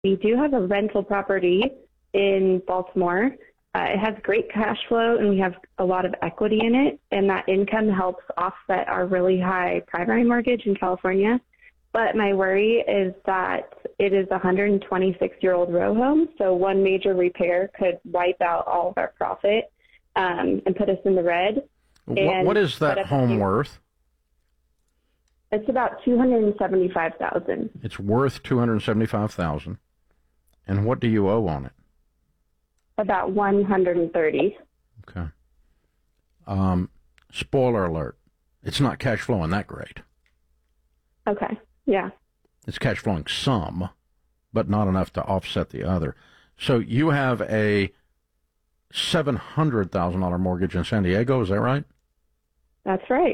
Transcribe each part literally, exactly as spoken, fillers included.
We do have a rental property in Baltimore. Uh, it has great cash flow, and we have a lot of equity in it, and that income helps offset our really high primary mortgage in California. But my worry is that it is a one hundred twenty-six-year-old row home, so one major repair could wipe out all of our profit um, and put us in the red. What, what is that home worth? It's about two hundred seventy-five thousand dollars. It's worth two hundred seventy-five thousand dollars. And what do you owe on it? About one hundred thirty. Okay. Um, spoiler alert. It's not cash flowing that great. Okay. Yeah. It's cash flowing some, but not enough to offset the other. So you have a seven hundred thousand dollars mortgage in San Diego, is that right? That's right.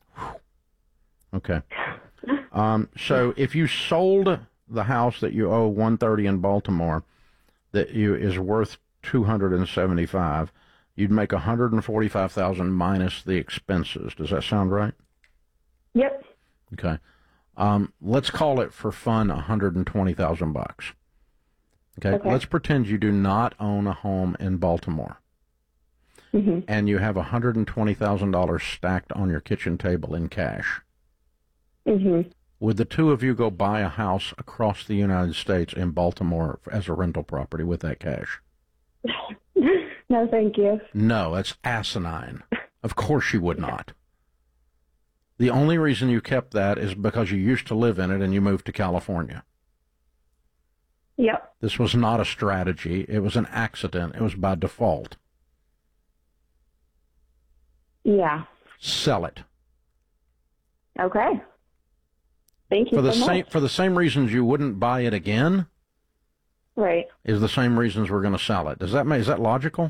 Okay. Um, so if you sold the house that you owe one hundred thirty in Baltimore that you is worth two hundred seventy-five, you'd make one hundred forty-five thousand minus the expenses. Does that sound right? Yep. Okay. Um, let's call it for fun one hundred twenty thousand bucks. Okay? Okay. Let's pretend you do not own a home in Baltimore. Mm-hmm. And you have one hundred twenty thousand dollars stacked on your kitchen table in cash. Mm-hmm. Would the two of you go buy a house across the United States in Baltimore as a rental property with that cash? No, thank you. No, that's asinine. Of course you would not. The only reason you kept that is because you used to live in it and you moved to California. Yep. This was not a strategy. It was an accident. It was by default. Yeah. Sell it. Okay. Thank you For the so same much. for the same reasons you wouldn't buy it again. Right. Is the same reasons we're going to sell it. Does that make, is that logical?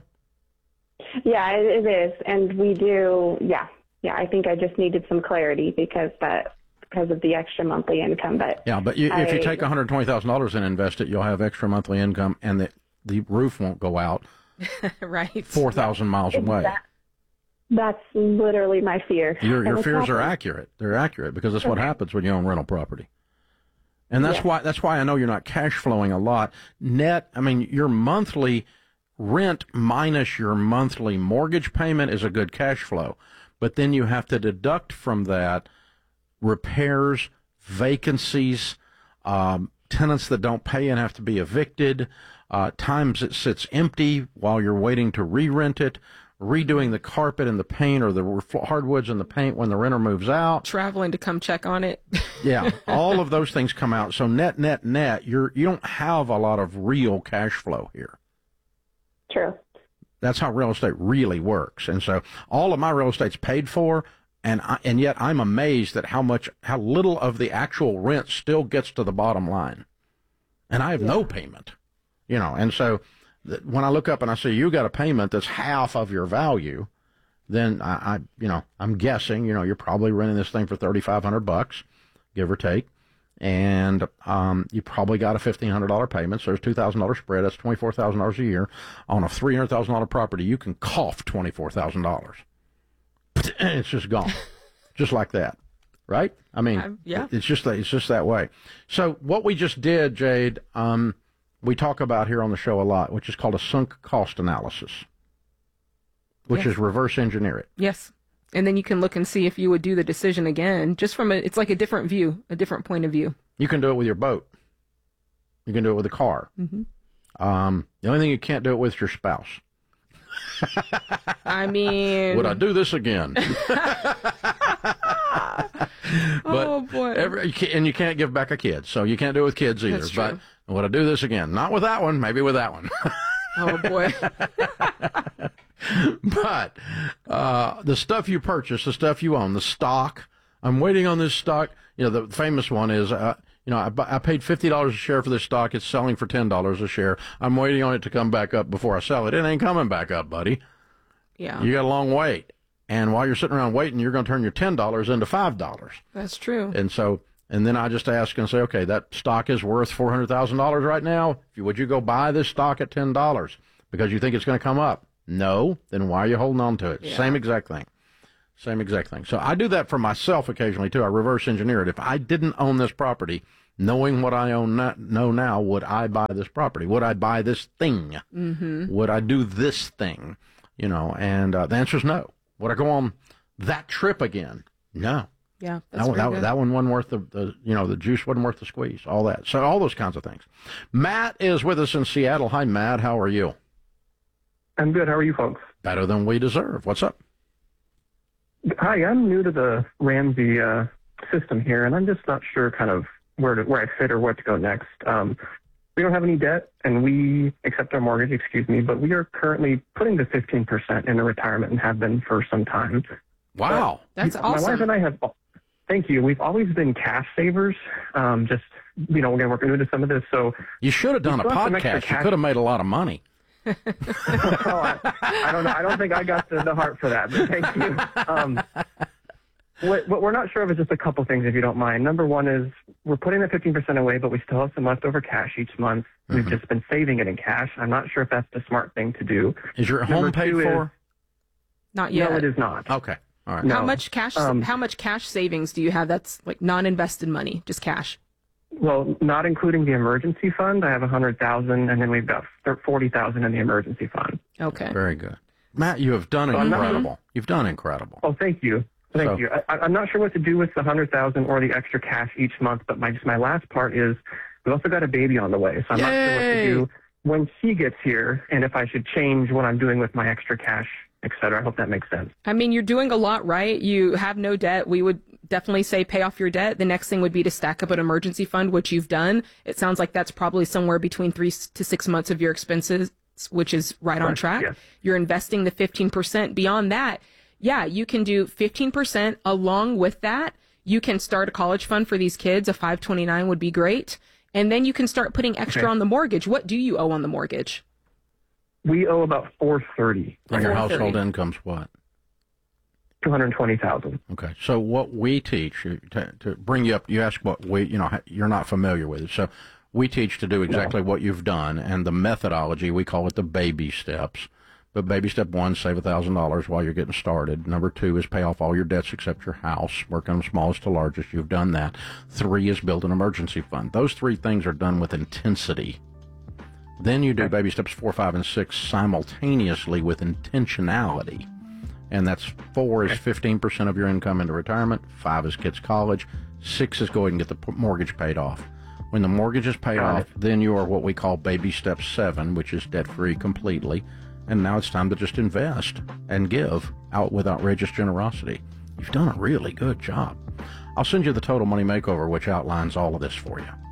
Yeah, it, it is, and we do. Yeah, yeah. I think I just needed some clarity because that because of the extra monthly income. But yeah, but you, I, if you take one hundred twenty thousand dollars and invest it, you'll have extra monthly income, and the the roof won't go out. Right. Four thousand miles away. That, that's literally my fear. Your your And it's fears are happened. accurate. They're accurate because that's what Okay. happens when you own rental property. And that's Yeah. why that's why I know you're not cash flowing a lot. Net, I mean, your monthly rent minus your monthly mortgage payment is a good cash flow. But then you have to deduct from that repairs, vacancies, um, tenants that don't pay and have to be evicted, uh, times it sits empty while you're waiting to re-rent it, redoing the carpet and the paint or the hardwoods and the paint when the renter moves out. Traveling to come check on it. Yeah, all of those things come out. So net, net, net, you're, you don't have a lot of real cash flow here. True. That's how real estate really works. And so all of my real estate's paid for, and I, and yet I'm amazed at how much, how little of the actual rent still gets to the bottom line. And I have yeah. no payment, you know, and so th- when I look up and I see you got a payment that's half of your value, then I, I you know, I'm guessing, you know, you're probably renting this thing for thirty-five hundred bucks, give or take. And um, you probably got a fifteen hundred dollars payment, so there's two thousand dollars spread. That's twenty-four thousand dollars a year. On a three hundred thousand dollars property, you can cough twenty-four thousand dollars. It's just gone, just like that, right? I mean, um, yeah. it's just it's just that way. So what we just did, Jade, um, we talk about here on the show a lot, which is called a sunk cost analysis, which yes. is reverse engineer it. Yes. And then you can look and see if you would do the decision again, just from a, it's like a different view, a different point of view. You can do it with your boat. You can do it with a car. Mm-hmm. Um, the only thing you can't do it with is your spouse. I mean, would I do this again? But oh boy! Every, and you can't give back a kid, so you can't do it with kids either. That's true. But would I do this again? Not with that one. Maybe with that one. Oh boy! But uh, the stuff you purchase, the stuff you own, the stock. I'm waiting on this stock. You know, the famous one is, uh, you know, I, I paid fifty dollars a share for this stock. It's selling for ten dollars a share. I'm waiting on it to come back up before I sell it. It ain't coming back up, buddy. Yeah. You got a long wait. And while you're sitting around waiting, you're going to turn your ten dollars into five dollars. That's true. And so, and then I just ask and say, okay, that stock is worth four hundred thousand dollars right now. If you, would you go buy this stock at ten dollars because you think it's going to come up? No. Then why are you holding on to it? Yeah. Same exact thing. Same exact thing. So I do that for myself occasionally too. I reverse engineer it. If I didn't own this property, knowing what I own na- know now, would I buy this property? Would I buy this thing? Mm-hmm. Would I do this thing? You know, and uh, the answer is no. Would I go on that trip again? No. Yeah, that's that, very that, good. that one wasn't worth the, the, you know, the juice wasn't worth the squeeze, all that. So all those kinds of things. Matt is with us in Seattle. Hi, Matt. How are you? I'm good. How are you folks? Better than we deserve. What's up? Hi, I'm new to the Ramsey uh, system here, and I'm just not sure kind of where to, where I fit or where to go next. Um, we don't have any debt, and we accept our mortgage, excuse me, but we are currently putting the fifteen percent into retirement and have been for some time. Wow. But That's my awesome. wife and I have, thank you, we've always been cash savers, um, just, you know, again, working into some of this, so. You should have done a still have some extra podcast. You cash. could have made a lot of money. oh, I, I don't know. I don't think I got the, the heart for that, but thank you. Um, what, what we're not sure of is just a couple things, if you don't mind. Number one is we're putting the fifteen percent away, but we still have some leftover cash each month. Mm-hmm. We've just been saving it in cash. I'm not sure if that's the smart thing to do. Is your Number home paid two is- for? Not yet. No, it is not. Okay. All right. No. How much cash? Um, how much cash savings do you have? That's like non-invested money, just cash. Well, not including the emergency fund, I have one hundred thousand dollars, and then we've got forty thousand dollars in the emergency fund. Okay. Very good. Matt, you have done I'm not- incredible. You've done incredible. Oh, thank you. Thank So- you. I, I'm not sure what to do with the one hundred thousand dollars or the extra cash each month, but my just my last part is we've also got a baby on the way, so I'm not sure what to Yay! do when she gets here, and if I should change what I'm doing with my extra cash, et cetera. I hope that makes sense. I mean, you're doing a lot right. You have no debt. We would definitely say pay off your debt. The next thing would be to stack up an emergency fund, which you've done. It sounds like that's probably somewhere between three to six months of your expenses, which is right on Correct, track. yes. You're investing the fifteen percent. Beyond that, yeah, you can do fifteen percent. Along with that, you can start a college fund for these kids. A five twenty-nine would be great. And then you can start putting extra Okay. on the mortgage. What do you owe on the mortgage? We owe about four thirty, And your four household thirty. income's what? two hundred twenty thousand. Okay. So what we teach, you- to, to bring you up, you ask what we, you know, you're not familiar with it. So we teach to do exactly what you've done, and the methodology, we call it the baby steps. But baby step one, save one thousand dollars while you're getting started. Number two is pay off all your debts except your house. Work on smallest to largest. You've done that. Three is build an emergency fund. Those three things are done with intensity. Then you do baby steps four, five, and six simultaneously with intentionality. And that's four is fifteen percent of your income into retirement. Five is kids' college. Six is go ahead and get the p- mortgage paid off. When the mortgage is paid Got off, it. then you are what we call baby step seven, which is debt-free completely. And now it's time to just invest and give out with outrageous generosity. You've done a really good job. I'll send you the Total Money Makeover, which outlines all of this for you.